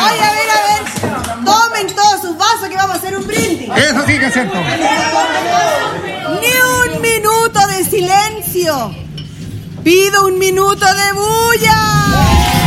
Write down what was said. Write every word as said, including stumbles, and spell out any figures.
Oye, a ver, a ver. Tomen todos sus vasos que vamos a hacer un brindis. Eso sí que es cierto. Ni un minuto de silencio. Pido un minuto de bulla.